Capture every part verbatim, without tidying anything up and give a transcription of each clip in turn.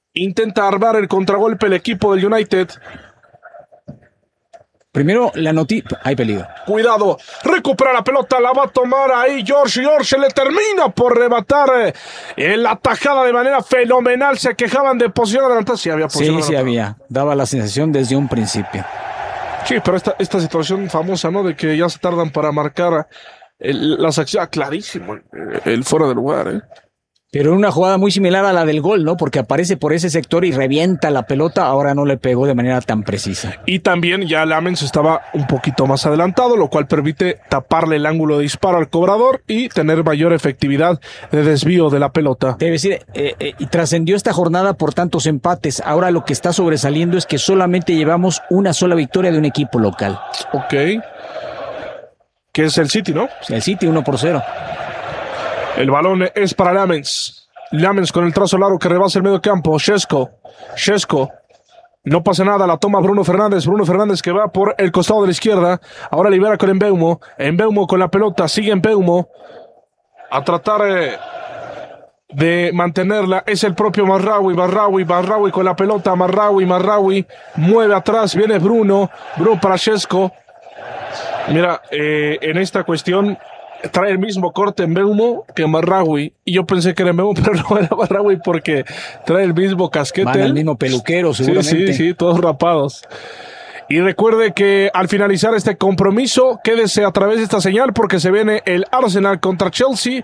Intenta armar el contragolpe el equipo del United. Primero la noticia. Hay peligro. Cuidado, recupera la pelota, la va a tomar ahí George. George le termina por rebatar en la tajada de manera fenomenal. Se quejaban de posición adelantada. Sí, había posición Sí, sí adelantada. había. Daba la sensación desde un principio. Sí, pero esta, esta situación famosa, ¿no? De que ya se tardan para marcar el, las acciones. Ah, clarísimo, el, el fuera de lugar, ¿eh? Pero una jugada muy similar a la del gol, ¿no? Porque aparece por ese sector y revienta la pelota. Ahora no le pegó de manera tan precisa. Y también ya Lamens estaba un poquito más adelantado, lo cual permite taparle el ángulo de disparo al cobrador y tener mayor efectividad de desvío de la pelota. Debe decir, eh, eh, y trascendió esta jornada por tantos empates. Ahora lo que está sobresaliendo es que solamente llevamos una sola victoria de un equipo local. Ok. Que es el City, ¿no? El City uno por cero. El balón es para Lamens. Lamens con el trazo largo que rebasa el medio campo. Šeško. Šeško. No pasa nada, la toma Bruno Fernández. Bruno Fernández que va por el costado de la izquierda. Ahora libera con Mbeumo. Mbeumo con la pelota. Sigue Mbeumo. A tratar eh, de mantenerla. Es el propio Marraoui. Marraoui. Marraoui con la pelota. Marraoui. Marraoui. Mueve atrás. Viene Bruno. Bruno para Šeško. Mira, eh, en esta cuestión trae el mismo corte Mbeumo que Marraoui. Y yo pensé que era Mbeumo, pero no era Marraoui porque trae el mismo casquete. Van al mismo peluquero, seguramente. Sí, sí, sí, todos rapados. Y recuerde que al finalizar este compromiso, quédese a través de esta señal porque se viene el Arsenal contra Chelsea.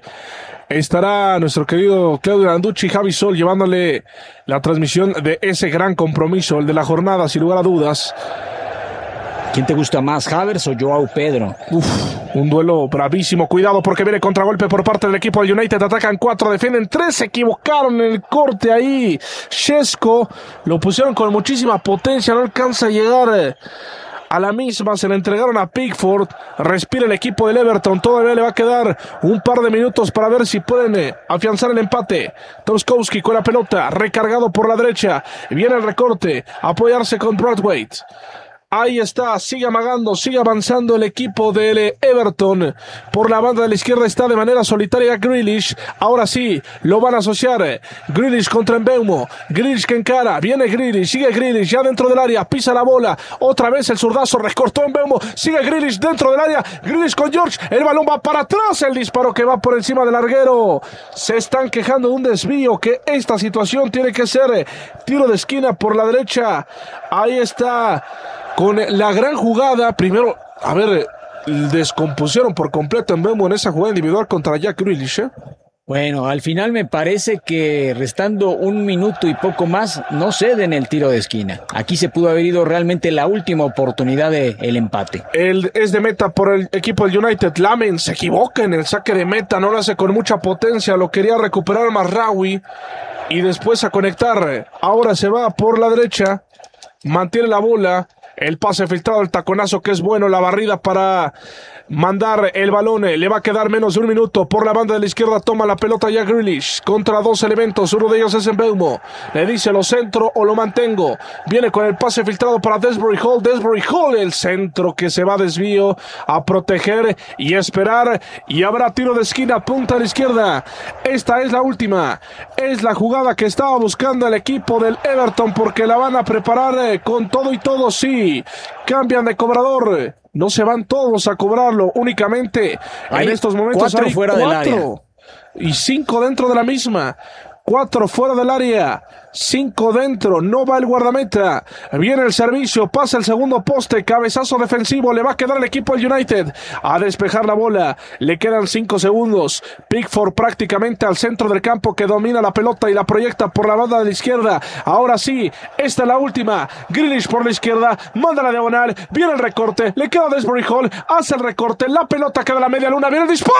Estará nuestro querido Claudio Landucci y Javi Sol llevándole la transmisión de ese gran compromiso, el de la jornada, sin lugar a dudas. ¿Quién te gusta más, Havertz o Joao Pedro? Uf, un duelo bravísimo. Cuidado porque viene contragolpe por parte del equipo del United. Atacan cuatro, defienden tres. Se equivocaron en el corte ahí. Šeško lo pusieron con muchísima potencia. No alcanza a llegar a la misma. Se le entregaron a Pickford. Respira el equipo del Everton. Todavía le va a quedar un par de minutos para ver si pueden afianzar el empate. Trzaskowski con la pelota. Recargado por la derecha. Viene el recorte. Apoyarse con Braithwaite. Ahí está, sigue amagando, sigue avanzando el equipo del Everton. Por la banda de la izquierda está de manera solitaria Grealish. Ahora sí, lo van a asociar. Grealish contra Mbeumo. Grealish que encara, viene Grealish, sigue Grealish ya dentro del área, pisa la bola. Otra vez el zurdazo, recortó Mbeumo. Sigue Grealish dentro del área. Grealish con George, el balón va para atrás. El disparo que va por encima del larguero. Se están quejando de un desvío, que esta situación tiene que ser tiro de esquina por la derecha. Ahí está. Con la gran jugada, primero, a ver, descompusieron por completo en Mbeumo en esa jugada individual contra Jack Grealish, ¿eh? Bueno, al final me parece que restando un minuto y poco más, no ceden el tiro de esquina. Aquí se pudo haber ido realmente la última oportunidad del de empate. El, es de meta por el equipo del United. Lamens se equivoca en el saque de meta, no lo hace con mucha potencia, lo quería recuperar Marraoui y después a conectar. Ahora se va por la derecha, mantiene la bola. El pase filtrado, el taconazo que es bueno, la barrida para mandar el balón, le va a quedar menos de un minuto, por la banda de la izquierda toma la pelota ya Grealish, contra dos elementos, uno de ellos es Mbeumo, le dice lo centro o lo mantengo, viene con el pase filtrado para Desbury Hall, Desbury Hall, el centro que se va a desvío, a proteger y esperar, y habrá tiro de esquina, punta a la izquierda. Esta es la última, es la jugada que estaba buscando el equipo del Everton, porque la van a preparar con todo y todo, sí, cambian de cobrador. No se van todos a cobrarlo, únicamente hay en estos momentos cuatro hay fuera cuatro del área. Y cinco dentro de la misma. Cuatro fuera del área, cinco dentro, no va el guardameta, viene el servicio, pasa el segundo poste, cabezazo defensivo, le va a quedar el equipo del United a despejar la bola, le quedan cinco segundos, Pickford prácticamente al centro del campo que domina la pelota y la proyecta por la banda de la izquierda, ahora sí, esta es la última, Grealish por la izquierda, manda la diagonal, viene el recorte, le queda Desbury Hall, hace el recorte, la pelota queda a la media luna, viene el disparo.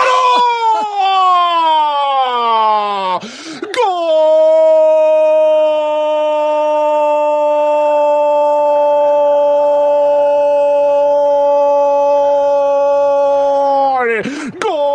¡Gol! ¡Gol!